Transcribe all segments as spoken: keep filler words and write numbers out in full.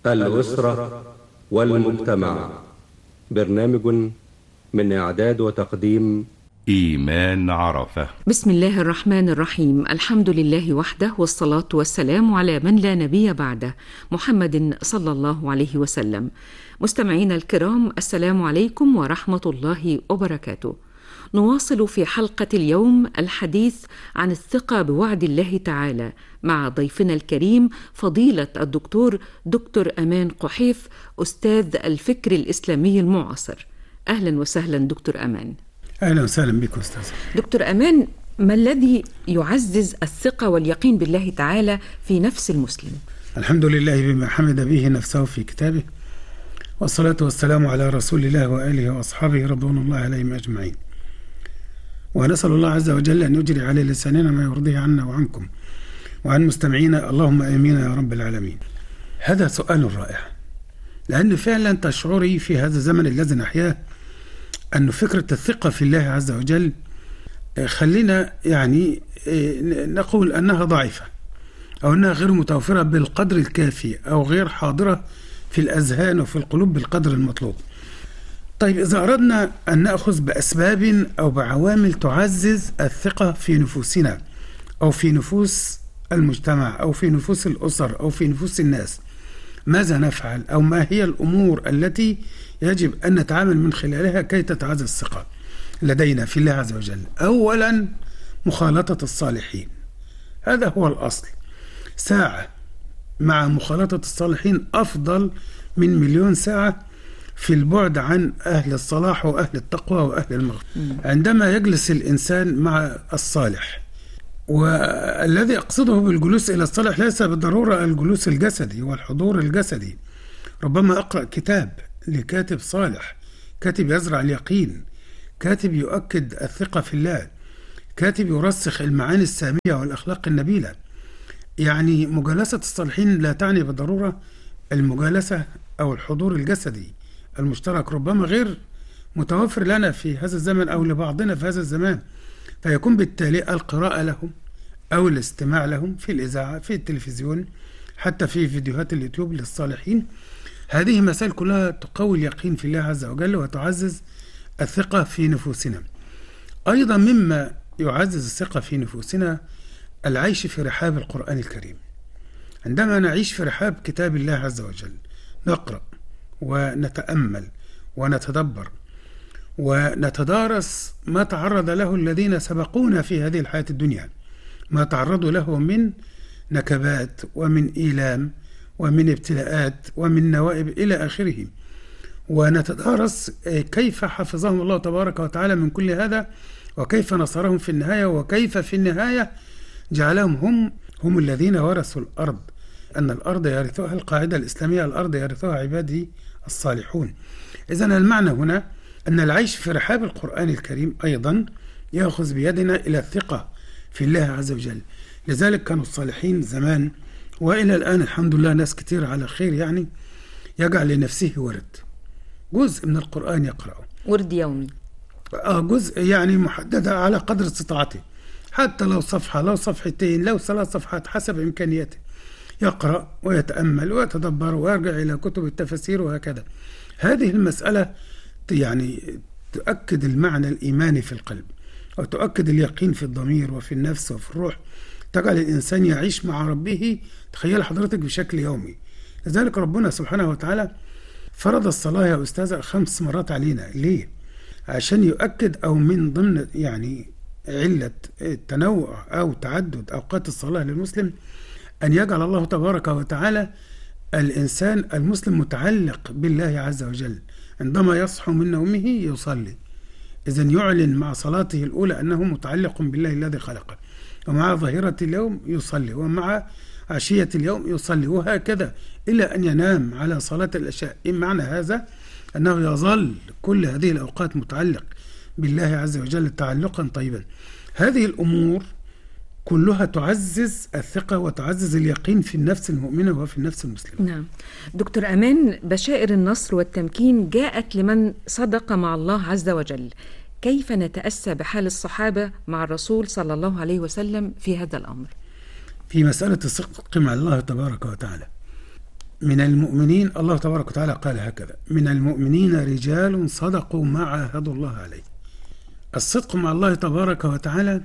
الأسرة والمجتمع. برنامج من إعداد وتقديم إيمان عرفة. بسم الله الرحمن الرحيم. الحمد لله وحده، والصلاة والسلام على من لا نبي بعده، محمد صلى الله عليه وسلم. مستمعينا الكرام، السلام عليكم ورحمة الله وبركاته. نواصل في حلقة اليوم الحديث عن الثقة بوعد الله تعالى مع ضيفنا الكريم فضيلة الدكتور دكتور أمان قحيف، أستاذ الفكر الإسلامي المعاصر. أهلا وسهلا دكتور أمان. أهلا وسهلا بك أستاذ دكتور أمان، ما الذي يعزز الثقة واليقين بالله تعالى في نفس المسلم؟ الحمد لله بما حمد به نفسه في كتابه، والصلاة والسلام على رسول الله وآله وأصحابه رضوان الله عليهم أجمعين. ونسأل الله عز وجل أن يجري على لساننا ما يرضيه عنا وعنكم وعن مستمعينا، اللهم آمين يا رب العالمين. هذا سؤال رائع، لأن فعلا تشعري في هذا الزمن الذي نحياه أن فكرة الثقة في الله عز وجل خلينا يعني نقول أنها ضعيفة، أو أنها غير متوفرة بالقدر الكافي، أو غير حاضرة في الأذهان وفي القلوب بالقدر المطلوب. طيب، إذا أردنا أن نأخذ بأسباب أو بعوامل تعزز الثقة في نفوسنا أو في نفوس المجتمع أو في نفوس الأسر أو في نفوس الناس، ماذا نفعل؟ أو ما هي الأمور التي يجب أن نتعامل من خلالها كي تتعزز الثقة لدينا في الله عز وجل؟ أولا، مخالطة الصالحين. هذا هو الأصل. ساعة مع مخالطة الصالحين أفضل من مليون ساعة في البعد عن أهل الصلاح وأهل التقوى وأهل المغفرة. عندما يجلس الإنسان مع الصالح، والذي أقصده بالجلوس إلى الصالح ليس بالضرورة الجلوس الجسدي والحضور الجسدي. ربما أقرأ كتاب لكاتب صالح، كاتب يزرع اليقين، كاتب يؤكد الثقة في الله، كاتب يرسخ المعاني السامية والأخلاق النبيلة. يعني مجالسة الصالحين لا تعني بالضرورة المجالسة أو الحضور الجسدي المشترك، ربما غير متوفر لنا في هذا الزمن أو لبعضنا في هذا الزمان، فيكون بالتالي القراءة لهم أو الاستماع لهم في الإذاعة، في التلفزيون، حتى في فيديوهات اليوتيوب للصالحين. هذه مسائل كلها تقوي اليقين في الله عز وجل وتعزز الثقة في نفوسنا. أيضا مما يعزز الثقة في نفوسنا العيش في رحاب القرآن الكريم. عندما نعيش في رحاب كتاب الله عز وجل، نقرأ ونتأمل ونتدبر ونتدارس ما تعرض له الذين سبقونا في هذه الحياة الدنيا، ما تعرضوا له من نكبات ومن إيلام ومن ابتلاءات ومن نوائب إلى آخره، ونتدارس كيف حفظهم الله تبارك وتعالى من كل هذا، وكيف نصرهم في النهاية، وكيف في النهاية جعلهم هم هم الذين ورثوا الأرض. أن الأرض يرثها، القاعدة الإسلامية، الأرض يرثها عبادي الصالحون. إذن المعنى هنا أن العيش في رحاب القرآن الكريم أيضا يأخذ بيدنا إلى الثقة في الله عز وجل. لذلك كانوا الصالحين زمان وإلى الآن الحمد لله ناس كتير على خير، يعني يجعل لنفسه ورد، جزء من القرآن يقرأه، ورد يومي، آه جزء يعني محددة على قدر استطاعته، حتى لو صفحة، لو صفحتين، لو ثلاث صفحات، حسب إمكانياته، يقرأ ويتأمل ويتدبر ويرجع إلى كتب التفسير وهكذا. هذه المسألة يعني تؤكد المعنى الإيماني في القلب، وتؤكد اليقين في الضمير وفي النفس وفي الروح، تجعل الإنسان يعيش مع ربه، تخيل حضرتك، بشكل يومي. لذلك ربنا سبحانه وتعالى فرض الصلاة يا أستاذ خمس مرات علينا. ليه؟ عشان يؤكد، أو من ضمن يعني علة التنوع أو تعدد أوقات الصلاة للمسلم، أن يجعل الله تبارك وتعالى الإنسان المسلم متعلق بالله عز وجل. عندما يصحو من نومه يصلي، إذن يعلن مع صلاته الأولى أنه متعلق بالله الذي خلقه، ومع ظهيرة اليوم يصلي، ومع عشية اليوم يصلي، وهكذا إلى أن ينام على صلاة العشاء. معنى هذا أنه يظل كل هذه الأوقات متعلق بالله عز وجل تعلقا طيبا. هذه الأمور كلها تعزز الثقة وتعزز اليقين في النفس المؤمنة وفي النفس المسلمة. نعم دكتور أمان، بشائر النصر والتمكين جاءت لمن صدق مع الله عز وجل. كيف نتأسى بحال الصحابة مع الرسول صلى الله عليه وسلم في هذا الأمر؟ في مسألة الصدق مع الله تبارك وتعالى، من المؤمنين، الله تبارك وتعالى قال هكذا: من المؤمنين رجال صدقوا ما عاهدوا الله عليه. الصدق مع الله تبارك وتعالى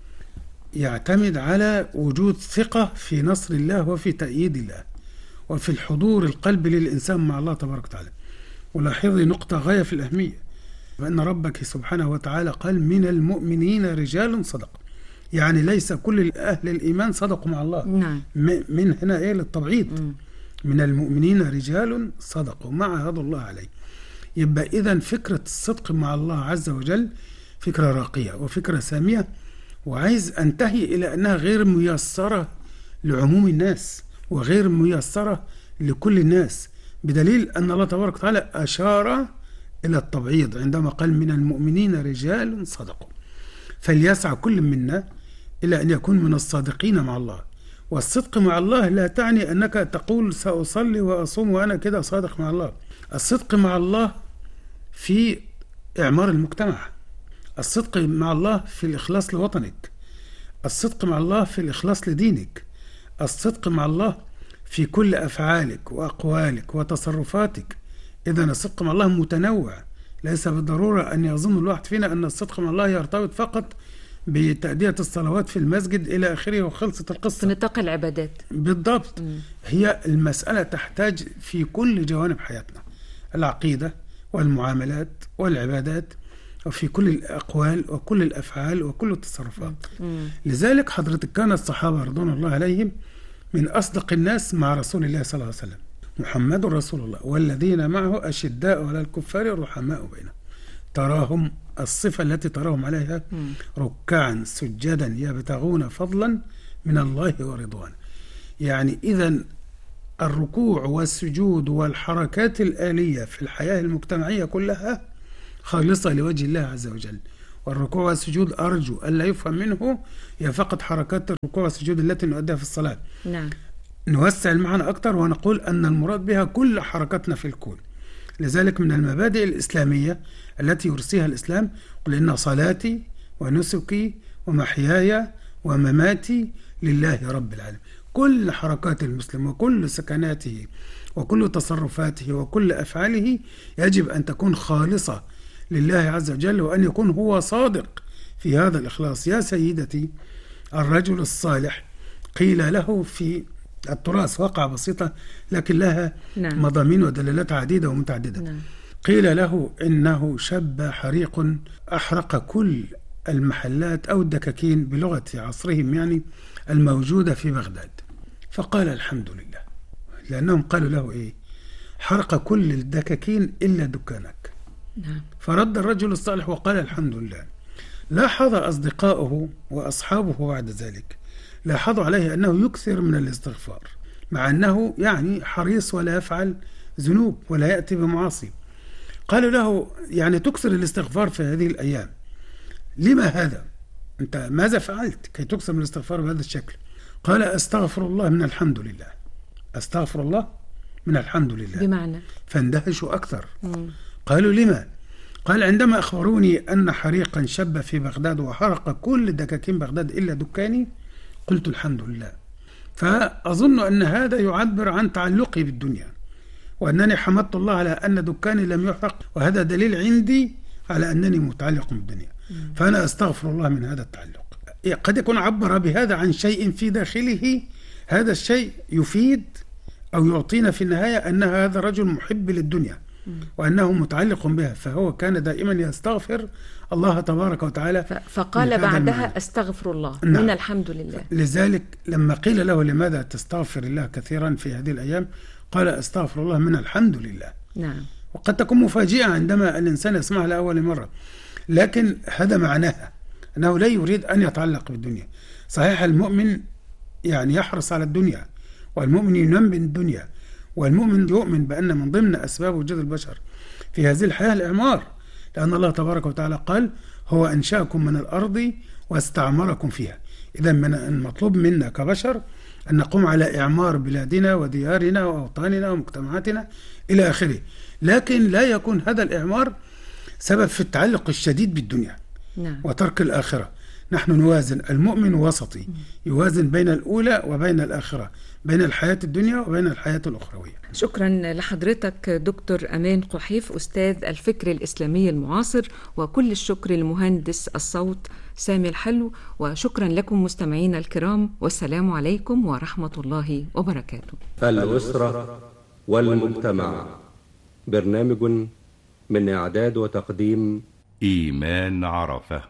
يعتمد على وجود ثقة في نصر الله وفي تأييد الله وفي الحضور القلبي للإنسان مع الله تبارك وتعالى. ولاحظي نقطة غاية في الأهمية، فإن ربك سبحانه وتعالى قال: من المؤمنين رجال صدقوا، يعني ليس كل أهل الإيمان صدقوا مع الله. نعم. من هنا إيه للتبعيض. من المؤمنين رجال صدقوا ما عاهدوا الله عليه. يبقى إذن فكرة الصدق مع الله عز وجل فكرة راقية وفكرة سامية، وعايز أنتهي إلى أنها غير ميسرة لعموم الناس وغير ميسرة لكل الناس، بدليل أن الله تبارك وتعالى أشار إلى التبعيض عندما قال: من المؤمنين رجال صدقوا. فليسعى كل منا إلى أن يكون من الصادقين مع الله. والصدق مع الله لا تعني أنك تقول سأصلي وأصوم وأنا كده صادق مع الله. الصدق مع الله في إعمار المجتمع، الصدق مع الله في الإخلاص لوطنك، الصدق مع الله في الإخلاص لدينك، الصدق مع الله في كل أفعالك وأقوالك وتصرفاتك. إذن الصدق مع الله متنوع، ليس بالضرورة أن يظن الواحد فينا أن الصدق مع الله يرتبط فقط بتأدية الصلوات في المسجد إلى آخره وخلصت القصة. في نطاق العبادات بالضبط. م. هي المسألة تحتاج في كل جوانب حياتنا، العقيدة والمعاملات والعبادات، وفي كل الأقوال وكل الأفعال وكل التصرفات. م. لذلك حضرتك كان الصحابة رضوان الله عليهم من أصدق الناس مع رسول الله صلى الله عليه وسلم: محمد رسول الله والذين معه أشداء على الكفار رحماء بينهم، تراهم الصفة التي تراهم عليها ركعا سجدا يبتغون فضلا من الله ورضوانه. يعني إذن الركوع والسجود والحركات الآلية في الحياة المجتمعية كلها خالصة لوجه الله عز وجل. والركوع والسجود أرجو ألا يفهم منه هي فقط حركات الركوع والسجود التي نؤديها في الصلاة. نعم. نوسع المعنى أكثر ونقول أن المراد بها كل حركاتنا في الكون. لذلك من المبادئ الإسلامية التي يرسيها الإسلام: قل إن صلاتي ونسكي ومحياي ومماتي لله رب العالمين. كل حركات المسلم وكل سكناته وكل تصرفاته وكل أفعاله يجب أن تكون خالصة لله عز وجل، وأن يكون هو صادق في هذا الإخلاص. يا سيدتي، الرجل الصالح قيل له في التراث واقعة بسيطة لكن لها نعم. مضامين ودلالات عديدة ومتعددة. نعم. قيل له إنه شب حريق أحرق كل المحلات أو الدكاكين بلغة عصرهم يعني الموجودة في بغداد، فقال: الحمد لله. لأنهم قالوا له إيه؟ حرق كل الدكاكين إلا دكانك. نعم. فرد الرجل الصالح وقال: الحمد لله. لاحظ أصدقاؤه وأصحابه بعد ذلك، لاحظوا عليه أنه يكثر من الاستغفار، مع أنه يعني حريص ولا يفعل ذنوب ولا يأتي بمعاصي. قالوا له: يعني تكثر الاستغفار في هذه الأيام، لما هذا؟ أنت ماذا فعلت كي تكثر من الاستغفار بهذا الشكل؟ قال: أستغفر الله من الحمد لله. أستغفر الله من الحمد لله. بمعنى؟ فاندهشوا أكثر. مم. قالوا: لما؟ قال: عندما أخبروني أن حريقا شب في بغداد وحرق كل دكاكين بغداد إلا دكاني، قلت الحمد لله. فأظن أن هذا يعبر عن تعلقي بالدنيا، وأنني حمدت الله على أن دكاني لم يحرق، وهذا دليل عندي على أنني متعلق بالدنيا. فأنا أستغفر الله من هذا التعلق. قد يكون عبر بهذا عن شيء في داخله، هذا الشيء يفيد أو يعطينا في النهاية أن هذا رجل محب للدنيا وأنه متعلق بها، فهو كان دائما يستغفر الله تبارك وتعالى. فقال بعدها المعنى. أستغفر الله. نعم. من الحمد لله. لذلك لما قيل له: لماذا تستغفر الله كثيرا في هذه الأيام؟ قال: أستغفر الله من الحمد لله. نعم. وقد تكون مفاجئة عندما الإنسان يسمعها لأول مرة، لكن هذا معناها أنه لا يريد أن يتعلق بالدنيا. صحيح المؤمن يعني يحرص على الدنيا، والمؤمن ينم بالدنيا، والمؤمن يؤمن بأن من ضمن أسباب وجود البشر في هذه الحياة الإعمار، لأن الله تبارك وتعالى قال: هو أنشأكم من الأرض واستعمركم فيها. إذا من المطلوب منا كبشر أن نقوم على إعمار بلادنا وديارنا وأوطاننا ومجتمعاتنا إلى آخره، لكن لا يكون هذا الإعمار سبب في التعلق الشديد بالدنيا. نعم. وترك الآخرة. نحن نوازن. المؤمن وسطي يوازن بين الأولى وبين الآخرة، بين الحياة الدنيا وبين الحياة الأخروية. شكرا لحضرتك دكتور أمان قحيف، أستاذ الفكر الإسلامي المعاصر، وكل الشكر لمهندس الصوت سامي الحلو، وشكرا لكم مستمعينا الكرام، والسلام عليكم ورحمة الله وبركاته. الأسرة والمجتمع، برنامج من إعداد وتقديم إيمان عرفة.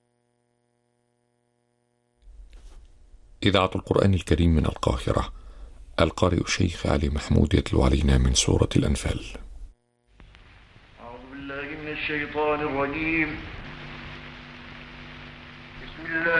إذاعة القرآن الكريم من القاهرة، القارئ الشيخ علي محمود يتلو علينا من سورة الأنفال. أعوذ بالله من الشيطان الرجيم. بسم الله